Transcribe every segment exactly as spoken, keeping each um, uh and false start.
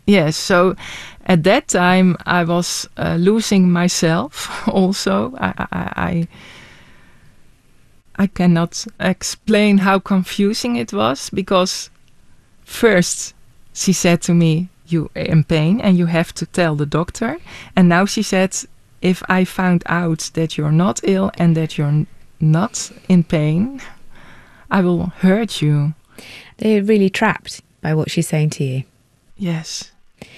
Yes, so at that time I was uh, losing myself also. I, I, I I cannot explain how confusing it was, because first she said to me, "You are in pain and you have to tell the doctor." And now she said, if I found out that you're not ill and that you're n- not in pain, I will hurt you. They're really trapped by what she's saying to you. Yes.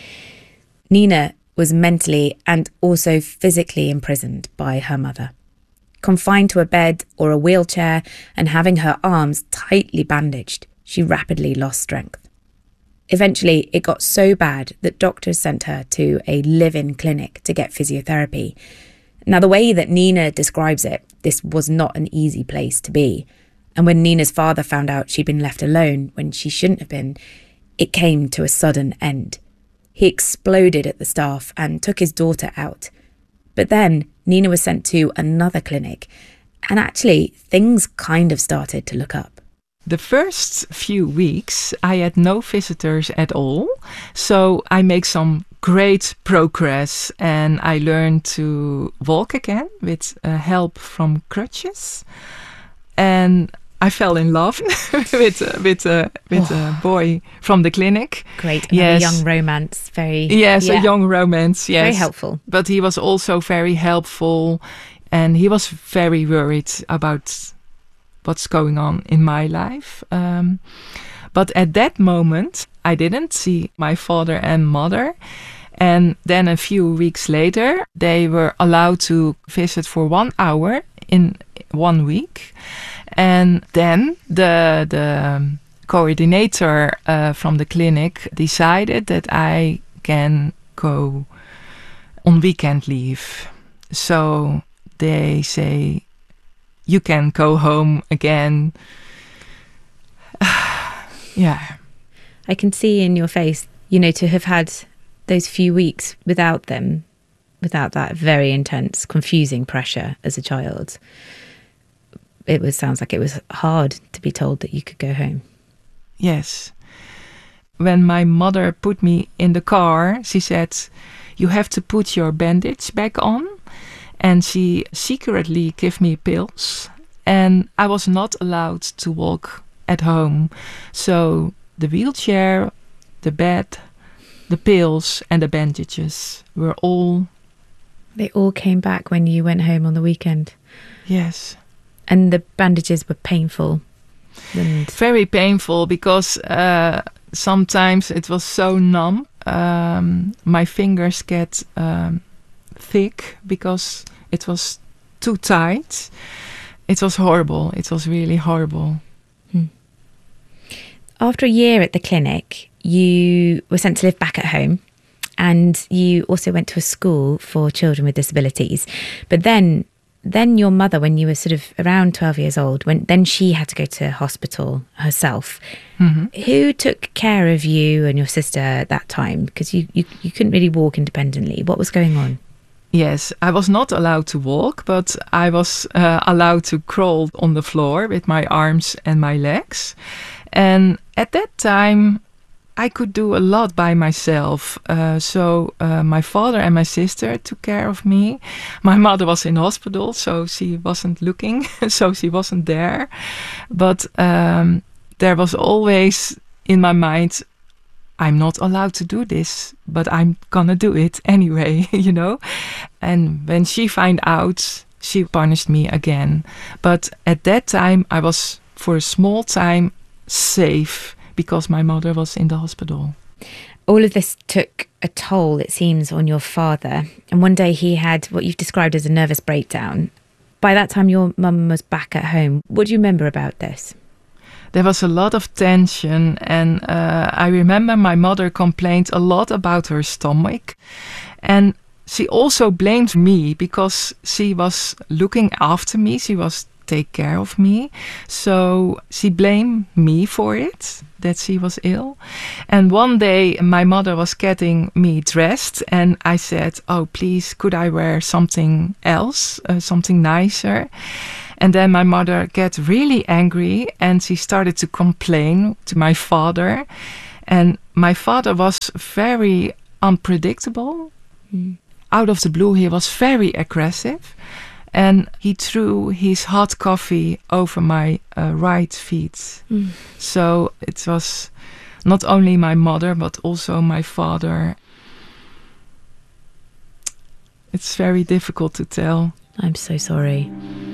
Nina was mentally and also physically imprisoned by her mother. Confined to a bed or a wheelchair and having her arms tightly bandaged, she rapidly lost strength. Eventually, it got so bad that doctors sent her to a live-in clinic to get physiotherapy. Now, the way that Nina describes it, this was not an easy place to be. And when Nina's father found out she'd been left alone when she shouldn't have been, it came to a sudden end. He exploded at the staff and took his daughter out. But then Nina was sent to another clinic, and actually things kind of started to look up. The first few weeks I had no visitors at all, so I make some great progress and I learned to walk again with uh, help from crutches, and I fell in love with uh, with uh, with oh. a boy from the clinic. Great, yes. A young romance, very yes, yeah. a young romance, yes, very helpful. But he was also very helpful, and he was very worried about what's going on in my life. Um, but at that moment, I didn't see my father and mother. And then a few weeks later, they were allowed to visit for one hour in one week. And then the the coordinator uh, from the clinic decided that I can go on weekend leave. So they say, you can go home again. Yeah. I can see in your face, you know, to have had those few weeks without them, without that very intense, confusing pressure as a child. It was sounds like it was hard to be told that you could go home. Yes. When my mother put me in the car, she said, you have to put your bandage back on. And she secretly gave me pills. And I was not allowed to walk at home. So the wheelchair, the bed, the pills and the bandages were all... They all came back when you went home on the weekend. Yes. And the bandages were painful. And very painful, because uh, sometimes it was so numb. Um, my fingers get um, thick because it was too tight. It was horrible. It was really horrible. Hmm. After a year at the clinic, you were sent to live back at home, and you also went to a school for children with disabilities. But then then your mother, when you were sort of around twelve years old, when then she had to go to hospital herself. Mm-hmm. Who took care of you and your sister at that time? Because you, you, you couldn't really walk independently. What was going on? Yes, I was not allowed to walk, but I was uh, allowed to crawl on the floor with my arms and my legs. And at that time, I could do a lot by myself. Uh, so uh, my father and my sister took care of me. My mother was in hospital, so she wasn't looking, so she wasn't there. But um, there was always in my mind, I'm not allowed to do this, but I'm gonna do it anyway, you know. And when she found out, she punished me again. But at that time, I was, for a small time, safe, because my mother was in the hospital. All of this took a toll, it seems, on your father. And one day he had what you've described as a nervous breakdown. By that time, your mum was back at home. What do you remember about this? There was a lot of tension, and uh, I remember my mother complained a lot about her stomach. And she also blamed me because she was looking after me. She was take care of me. So she blamed me for it, that she was ill. And one day my mother was getting me dressed, and I said, oh, please, could I wear something else, uh, something nicer? And then my mother got really angry, and she started to complain to my father. And my father was very unpredictable. Mm. Out of the blue, he was very aggressive. And he threw his hot coffee over my uh, right feet. Mm. So it was not only my mother, but also my father. It's very difficult to tell. I'm so sorry.